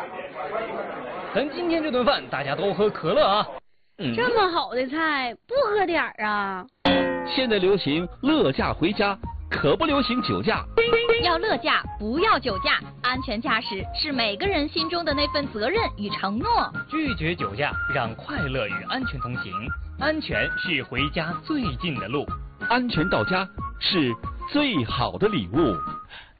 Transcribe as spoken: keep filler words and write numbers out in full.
咱今天这顿饭大家都喝可乐啊。 嗯、这么好的菜，不喝点儿啊？ 现在流行乐驾回家，可不流行酒驾。 要乐驾，不要酒驾。安全驾驶是每个人心中的那份责任与承诺。 拒绝酒驾，让快乐与安全同行。安全是回家最近的路， 安全到家是最好的礼物。